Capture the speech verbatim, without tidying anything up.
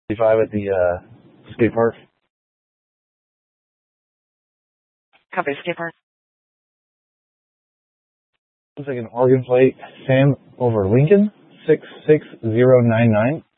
Five at the uh, skate park. Copy, skate park. Looks like an Oregon plate. Sam over Lincoln. Six six zero nine nine.